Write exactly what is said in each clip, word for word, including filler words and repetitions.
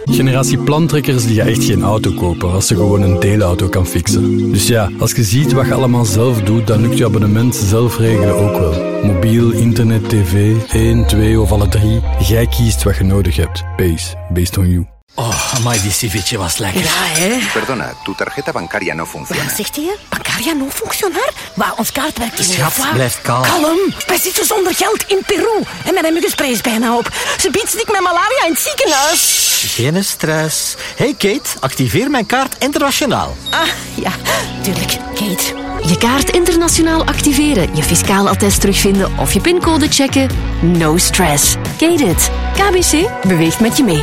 Generatie plantrekkers die gaat echt geen auto kopen als ze gewoon een deelauto kan fixen. Dus ja, als je ziet wat je allemaal zelf doet, dan lukt je abonnement zelf regelen ook wel. Mobiel, internet, tv, één, twee of alle drie. Jij kiest wat je nodig hebt. Pace, based on you. Oh, amai, die ceviche was lekker. Ja, hè? Perdona, tu tarjeta bancaria no funciona. Wat zegt hij? Bancaria no functionar? Maar ons kaartwerk is Schat, niet. blijf kalm. Kalm! Wij zitten zonder geld in Peru. En mijn muggenspray is bijna op. Ze biedt ziek met malaria in het ziekenhuis. Geen stress. Hey Kate, activeer mijn kaart internationaal. Ah, ja, tuurlijk. Kate. Je kaart internationaal activeren, je fiscaal attest terugvinden of je pincode checken. No stress. Kate it. K B C beweegt met je mee.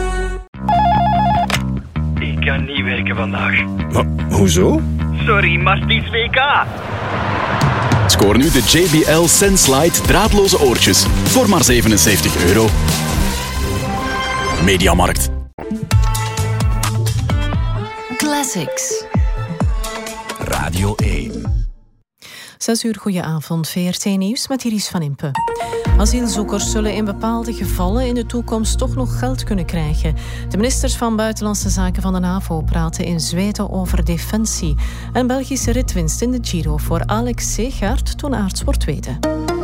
Ik kan niet werken vandaag. Maar, hoezo? Sorry, maar het is W K. Scoor nu de J B L Senslite draadloze oortjes voor maar zevenenzeventig euro. Mediamarkt. Classics. Radio één. Zes uur, goedenavond. V R T Nieuws met Iris van Impe. Asielzoekers zullen in bepaalde gevallen in de toekomst toch nog geld kunnen krijgen. De ministers van Buitenlandse Zaken van de NAVO praten in Zweden over defensie. Een Belgische ritwinst in de Giro voor Alex Segaert toen Aerts wordt tweede.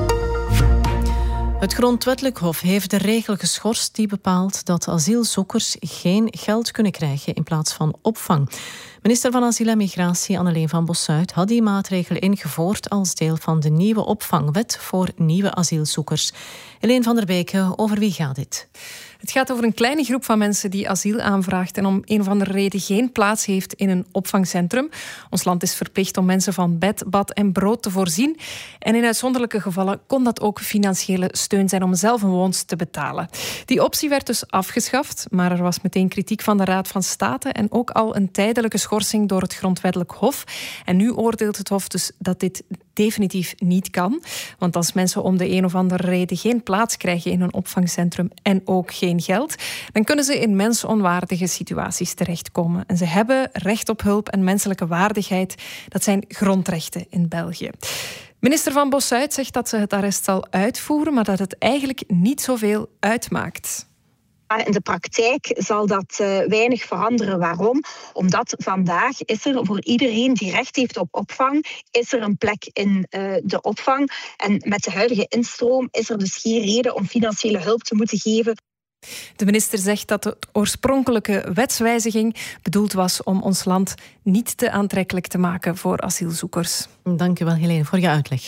Het Grondwettelijk Hof heeft de regel geschorst die bepaalt dat asielzoekers geen geld kunnen krijgen in plaats van opvang. Minister van Asiel en Migratie Anneleen van Bossuyt had die maatregel ingevoerd als deel van de nieuwe opvangwet voor nieuwe asielzoekers. Helene van der Beke, over wie gaat dit? Het gaat over een kleine groep van mensen die asiel aanvraagt en om een of andere reden geen plaats heeft in een opvangcentrum. Ons land is verplicht om mensen van bed, bad en brood te voorzien. En in uitzonderlijke gevallen kon dat ook financiële steun zijn om zelf een woonst te betalen. Die optie werd dus afgeschaft, maar er was meteen kritiek van de Raad van State en ook al een tijdelijke schorsing door het Grondwettelijk Hof. En nu oordeelt het Hof dus dat dit definitief niet kan. Want als mensen om de een of andere reden geen plaats krijgen in een opvangcentrum en ook geen geld, dan kunnen ze in mensonwaardige situaties terechtkomen. En ze hebben recht op hulp en menselijke waardigheid. Dat zijn grondrechten in België. Minister van Bossuyt zegt dat ze het arrest zal uitvoeren, maar dat het eigenlijk niet zoveel uitmaakt. Maar in de praktijk zal dat uh, weinig veranderen. Waarom? Omdat vandaag is er voor iedereen die recht heeft op opvang, is er een plek in uh, de opvang. En met de huidige instroom is er dus geen reden om financiële hulp te moeten geven. De minister zegt dat de oorspronkelijke wetswijziging bedoeld was om ons land niet te aantrekkelijk te maken voor asielzoekers. Dank u wel, Helene, voor je uitleg.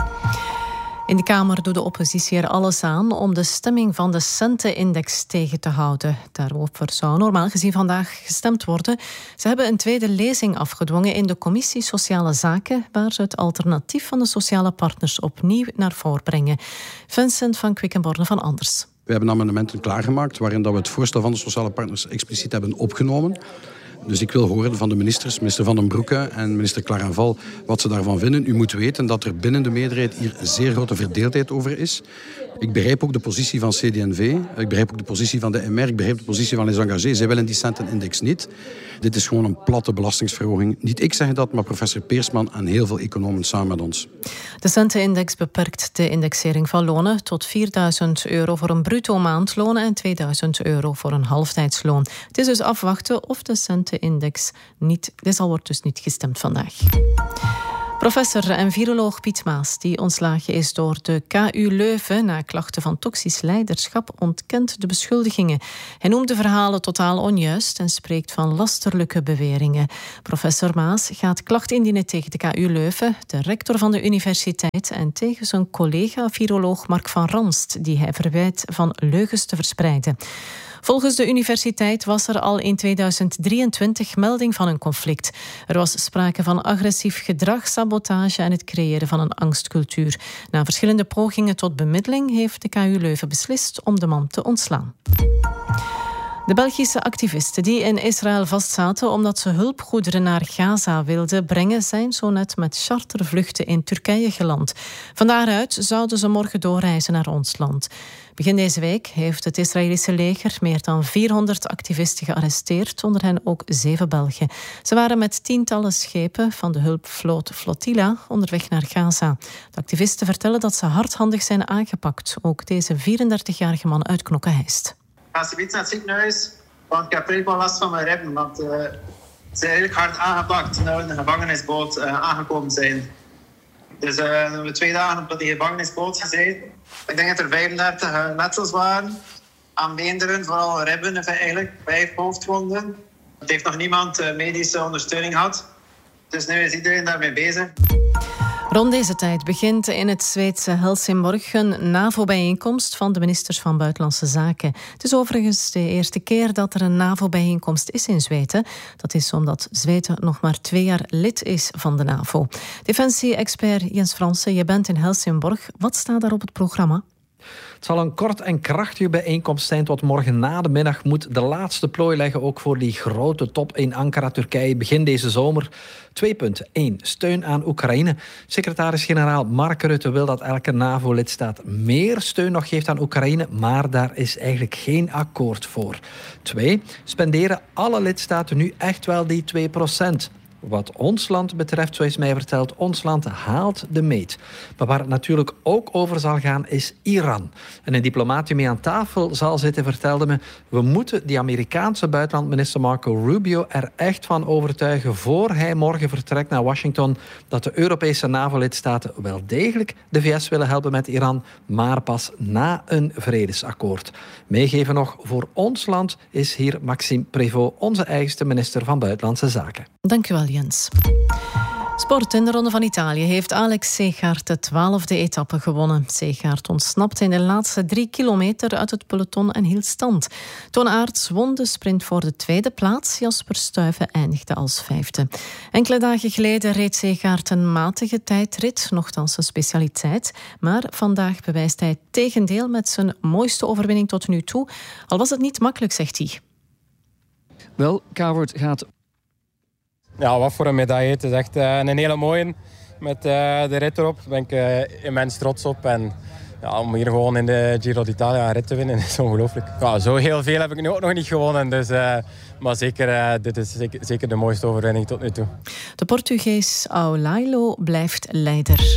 In de Kamer doet de oppositie er alles aan om de stemming van de Centenindex tegen te houden. Daarover zou normaal gezien vandaag gestemd worden. Ze hebben een tweede lezing afgedwongen in de Commissie Sociale Zaken, waar ze het alternatief van de sociale partners opnieuw naar voren brengen. Vincent van Quickenborne van Anders. We hebben amendementen klaargemaakt waarin dat we het voorstel van de sociale partners expliciet hebben opgenomen. Dus ik wil horen van de ministers, minister Van den Broeke en minister Clarenval, wat ze daarvan vinden. U moet weten dat er binnen de meerderheid hier een zeer grote verdeeldheid over is. Ik begrijp ook de positie van C D en V, ik begrijp ook de positie van de M R, ik begrijp de positie van Les Engagés. Zij willen die Centenindex niet. Dit is gewoon een platte belastingsverhoging. Niet ik zeg dat, maar professor Peersman en heel veel economen samen met ons. De Centenindex beperkt de indexering van lonen tot vierduizend euro voor een bruto maandloon en tweeduizend euro voor een halftijdsloon. Het is dus afwachten of de Centenindex niet... Dit al wordt dus niet gestemd vandaag. Professor en viroloog Piet Maas, die ontslagen is door de K U Leuven na klachten van toxisch leiderschap, ontkent de beschuldigingen. Hij noemt de verhalen totaal onjuist en spreekt van lasterlijke beweringen. Professor Maas gaat klacht indienen tegen de K U Leuven, de rector van de universiteit en tegen zijn collega viroloog Mark van Ranst, die hij verwijt van leugens te verspreiden. Volgens de universiteit was er al in tweeduizend drieëntwintig melding van een conflict. Er was sprake van agressief gedrag, sabotage en het creëren van een angstcultuur. Na verschillende pogingen tot bemiddeling heeft de K U Leuven beslist om de man te ontslaan. De Belgische activisten die in Israël vastzaten omdat ze hulpgoederen naar Gaza wilden brengen, zijn zo net met chartervluchten in Turkije geland. Van daaruit zouden ze morgen doorreizen naar ons land. Begin deze week heeft het Israëlische leger meer dan vierhonderd activisten gearresteerd, onder hen ook zeven Belgen. Ze waren met tientallen schepen van de hulpvloot Flotilla onderweg naar Gaza. De activisten vertellen dat ze hardhandig zijn aangepakt. Ook deze vierendertigjarige man uit Knokke-Heist. Als je iets naar het ziekenhuis, Want ik heb redelijk wel last van mijn ribben. Want uh, ze zijn eigenlijk hard aangeplakt toen we in de gevangenisboot uh, aangekomen zijn. Dus uh, we hebben twee dagen op die gevangenisboot gezeten. Ik denk dat er vijfendertig uh, letsels waren. Aan beenderen, vooral ribben, eigenlijk vijf hoofdwonden. Het heeft nog niemand uh, medische ondersteuning gehad. Dus nu is iedereen daarmee bezig. Rond deze tijd begint in het Zweedse Helsingborg een NAVO-bijeenkomst van de ministers van Buitenlandse Zaken. Het is overigens de eerste keer dat er een NAVO-bijeenkomst is in Zweden. Dat is omdat Zweden nog maar twee jaar lid is van de NAVO. Defensie-expert Jens Fransen, je bent in Helsingborg. Wat staat daar op het programma? Het zal een kort en krachtige bijeenkomst zijn tot morgen na de middag moet de laatste plooi leggen ook voor die grote top in Ankara, Turkije, begin deze zomer. Twee punten. Eén, steun aan Oekraïne. Secretaris-generaal Mark Rutte wil dat elke NAVO-lidstaat meer steun nog geeft aan Oekraïne, maar daar is eigenlijk geen akkoord voor. Twee, spenderen alle lidstaten nu echt wel die twee procent. Wat ons land betreft, zoals mij verteld, ons land haalt de meet. Maar waar het natuurlijk ook over zal gaan, is Iran. En een diplomaat die mee aan tafel zal zitten vertelde me, we moeten die Amerikaanse buitenlandminister Marco Rubio er echt van overtuigen voor hij morgen vertrekt naar Washington dat de Europese NAVO-lidstaten wel degelijk de V S willen helpen met Iran, maar pas na een vredesakkoord. Meegeven nog, voor ons land is hier Maxime Prévost, onze eigenste minister van Buitenlandse Zaken. Dank u wel, Jens. Sport. In de Ronde van Italië heeft Alex Segaert de twaalfde etappe gewonnen. Segaert ontsnapte in de laatste drie kilometer uit het peloton en hield stand. Toon Aerts won de sprint voor de tweede plaats. Jasper Stuyven eindigde als vijfde. Enkele dagen geleden reed Segaert een matige tijdrit, nochtans een specialiteit. Maar vandaag bewijst hij het tegendeel met zijn mooiste overwinning tot nu toe. Al was het niet makkelijk, zegt hij. Wel, Kavert gaat... Ja, wat voor een medaille. Het is echt uh, een hele mooie. Met uh, de rit erop daar ben ik uh, immens trots op. En ja, om hier gewoon in de Giro d'Italia een rit te winnen is ongelooflijk. Ja, zo heel veel heb ik nu ook nog niet gewonnen. Dus, uh, maar zeker, uh, dit is zeker, zeker de mooiste overwinning tot nu toe. De Portugees Aulailo blijft leider.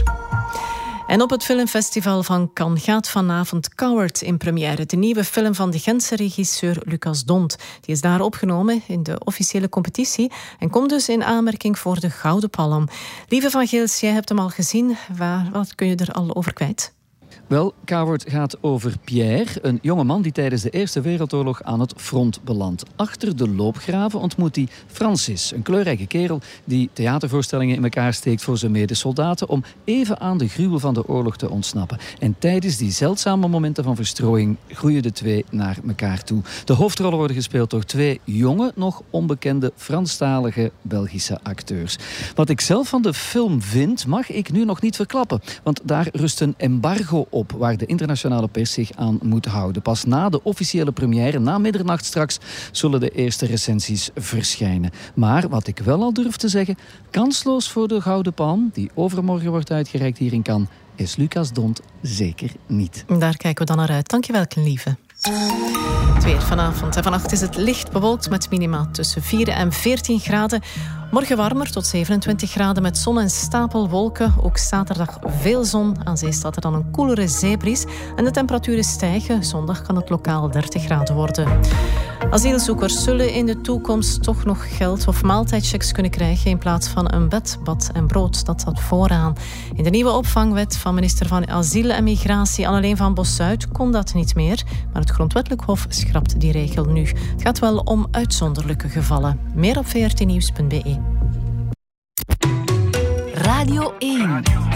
En op het filmfestival van Cannes gaat vanavond Coward in première. De nieuwe film van de Gentse regisseur Lucas Dont. Die is daar opgenomen in de officiële competitie en komt dus in aanmerking voor de Gouden Palm. Lieve van Geels, jij hebt hem al gezien. Waar, wat kun je er al over kwijt? Wel, Coward gaat over Pierre, een jongeman die tijdens de Eerste Wereldoorlog aan het front belandt. Achter de loopgraven ontmoet hij Francis, een kleurrijke kerel die theatervoorstellingen in elkaar steekt voor zijn medesoldaten om even aan de gruwel van de oorlog te ontsnappen. En tijdens die zeldzame momenten van verstrooiing groeien de twee naar elkaar toe. De hoofdrollen worden gespeeld door twee jonge, nog onbekende Franstalige Belgische acteurs. Wat ik zelf van de film vind, mag ik nu nog niet verklappen, want daar rust een embargo op waar de internationale pers zich aan moet houden. Pas na de officiële première, na middernacht straks, zullen de eerste recensies verschijnen. Maar wat ik wel al durf te zeggen, kansloos voor de Gouden Palm, die overmorgen wordt uitgereikt hier in Cannes, is Lucas Dont zeker niet. Daar kijken we dan naar uit. Dankjewel, lieve. Het weer vanavond en vannacht is het licht bewolkt met minima tussen vier en veertien graden. Morgen warmer tot zevenentwintig graden met zon en stapelwolken. Ook zaterdag veel zon. Aan zee staat er dan een koelere zeebries. En de temperaturen stijgen. Zondag kan het lokaal dertig graden worden. Asielzoekers zullen in de toekomst toch nog geld of maaltijdchecks kunnen krijgen in plaats van een bed, bad en brood. Dat staat vooraan. In de nieuwe opvangwet van minister van Asiel en Migratie Anneleen van Bossuyt kon dat niet meer. Maar het Grondwettelijk Hof schrapt die regel nu. Het gaat wel om uitzonderlijke gevallen. Meer op v r t nieuws punt b e. Radio één.